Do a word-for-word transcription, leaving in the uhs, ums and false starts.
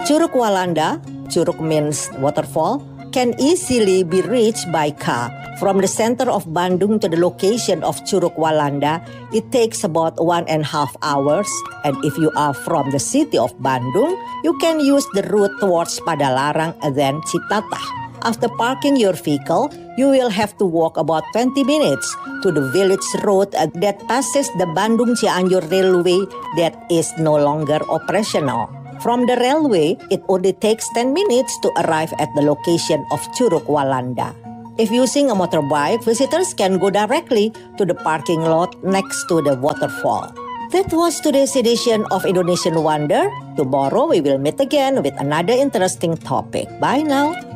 Curug Walanda, Curug means waterfall, can easily be reached by car. From the center of Bandung to the location of Curug Walanda, it takes about one and a half hours. And if you are from the city of Bandung, you can use the route towards Padalarang and then Citatah. After parking your vehicle, you will have to walk about twenty minutes to the village road that passes the Bandung-Cianjur Railway that is no longer operational. From the railway, it only takes ten minutes to arrive at the location of Curug Walanda. If using a motorbike, visitors can go directly to the parking lot next to the waterfall. That was today's edition of Indonesian Wonder. Tomorrow we will meet again with another interesting topic. Bye now.